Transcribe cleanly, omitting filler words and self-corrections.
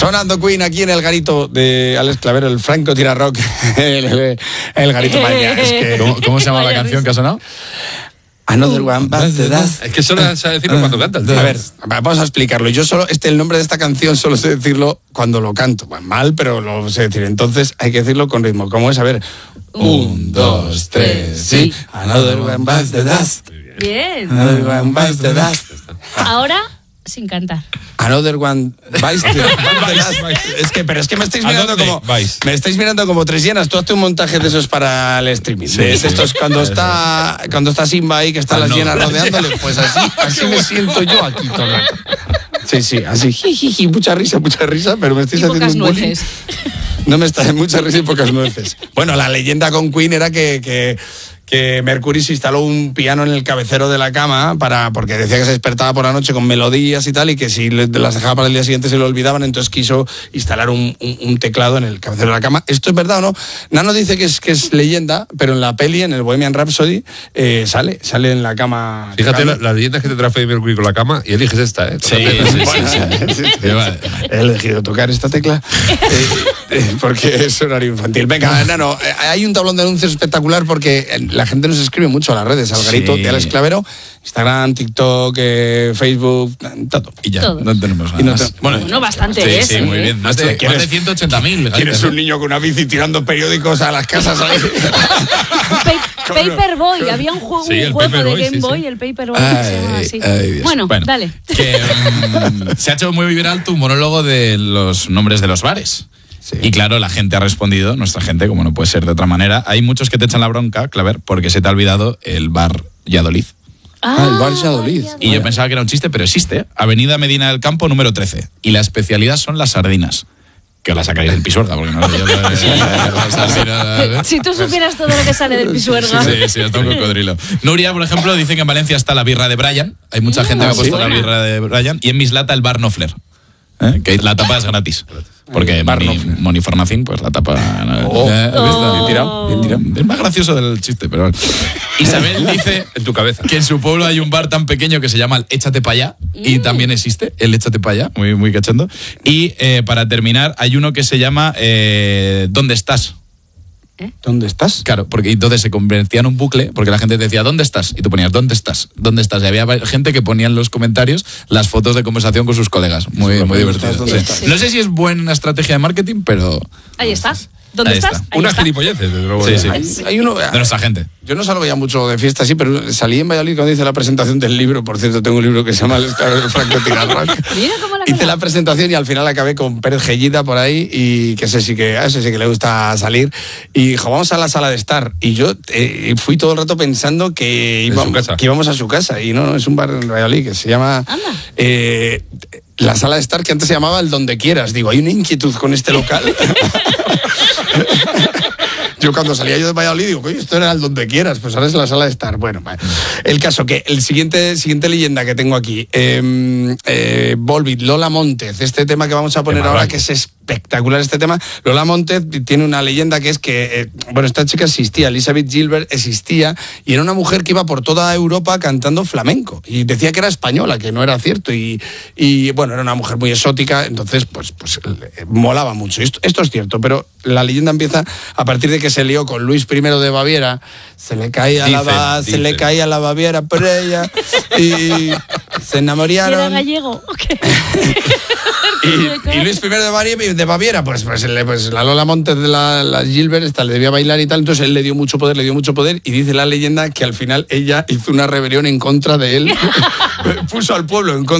Sonando Queen aquí en el garito de Alex Clavero, el Franco Tira Rock, el garito mañana. Es que... ¿Cómo se llama la canción que ha sonado? Another One Bites the Dust. Es que solo sabe decirlo cuando canta el tío. A ver, vamos a explicarlo. Yo solo, el nombre de esta canción solo sé decirlo cuando lo canto. Bueno, mal, pero lo sé decir. Entonces hay que decirlo con ritmo. ¿Cómo es? A ver. 1, 2, 3, sí. Another One Bites the Dust. Bien. Another One Bites the Dust. Ahora, sin cantar. Another One Bites the Dust. Pero es que me estáis mirando como... Me estáis mirando como tres llenas. Tú hazte un montaje de esos para el streaming. Sí, de estos cuando está Simba ahí, que están las llenas rodeándole. Pues así me siento yo aquí todo el rato. Sí, así, jiji, mucha risa, pero me estáis y haciendo pocas un bullying. nueces. No me está mucha risa y pocas nueces. Bueno, la leyenda con Queen era que Mercury se instaló un piano en el cabecero de la cama porque decía que se despertaba por la noche con melodías y tal, y que si las dejaba para el día siguiente se lo olvidaban, entonces quiso instalar un teclado en el cabecero de la cama. ¿Esto es verdad o no? Nano dice que es leyenda, pero en la peli, en el Bohemian Rhapsody, sale en la cama. Fíjate las leyendas que te trae Freddie Mercury con la cama y eliges esta, ¿eh? Sí. He elegido tocar esta tecla porque es horario infantil. Venga, Nano, hay un tablón de anuncios espectacular porque la gente nos escribe mucho a las redes, al garito de Alex Clavero, Instagram, TikTok, Facebook, todo. Y ya, todo. no tenemos nada más. Bueno, bastante es. Sí, muy bien. Más de 180.000. ¿Quieres un niño con una bici tirando periódicos a las casas ahí? Paperboy, había un juego, Sí, el juego de Paperboy, Game Boy, el Paperboy, que se llama así. Bueno, dale. Que, se ha hecho muy viral tu monólogo de los nombres de los bares. Sí. Y claro, la gente ha respondido, nuestra gente, como no puede ser de otra manera. Hay muchos que te echan la bronca, Claver, porque se te ha olvidado el bar Lladolid. El bar Lladolid. Y yo pensaba que era un chiste, pero existe, ¿eh? Avenida Medina del Campo, número 13. Y la especialidad son las sardinas. Que os la sacáis del Pisuerga, porque no yo Si tú supieras todo lo que sale del Pisuerga. Sí, hasta un cocodrilo. Nuria, por ejemplo, dice que en Valencia está la birra de Brian. Hay mucha gente que ha puesto la birra de Brian. Y en Mislata el bar Nofler. Que la tapa es gratis. Porque Money for Nothing, pues la tapa... Bien tirado. Es más gracioso del chiste, pero bueno. Isabel dice en tu cabeza que en su pueblo hay un bar tan pequeño que se llama el Échate pa' allá. Y también existe el Échate pa' allá, muy, muy cachondo. Y para terminar, hay uno que se llama ¿Dónde estás? ¿Dónde estás? Claro, porque entonces se convertía en un bucle, porque la gente te decía, ¿dónde estás? Y tú ponías, ¿dónde estás? ¿Dónde estás? Y había gente que ponía en los comentarios las fotos de conversación con sus colegas. Muy divertido. Sí. No sé si es buena estrategia de marketing, pero... Ahí estás. ¿Dónde estás? Unas gilipolleces, desde luego. Sí. Hay uno... De nuestra gente. Yo no salgo ya mucho de fiesta, sí, pero salí en Valladolid cuando hice la presentación del libro. Por cierto, tengo un libro que se llama El Franco Tira Rock. Mira cómo la hice la presentación y al final acabé con Pérez Gellida por ahí, y que a ese sí que le gusta salir. Y dijo, vamos a la sala de estar. Y yo fui todo el rato pensando que íbamos a su casa. Y no, es un bar en Valladolid que se llama... la sala de estar, que antes se llamaba el Donde Quieras. Digo, hay una inquietud con este local. Yo cuando salía yo de Valladolid digo, oye, esto era el Donde Quieras, pues ahora es la sala de estar. Bueno, el caso que el siguiente leyenda que tengo aquí, Volbeat, Lola Montez, este tema que vamos a poner ahora, que es espectacular este tema. Lola Montez tiene una leyenda que es que, esta chica existía, Elizabeth Gilbert existía, y era una mujer que iba por toda Europa cantando flamenco, y decía que era española, que no era cierto, y bueno, era una mujer muy exótica, entonces pues molaba mucho. Esto es cierto, pero la leyenda empieza a partir de que se lió con Luis I de Baviera, se le caía la Baviera por ella, y se enamoraron. ¿Era gallego? Okay. y Luis I de Baviera, pues la Lola Montez de la Gilbert le debía bailar y tal, entonces él le dio mucho poder, y dice la leyenda que al final ella hizo una rebelión en contra de él, puso al pueblo en contra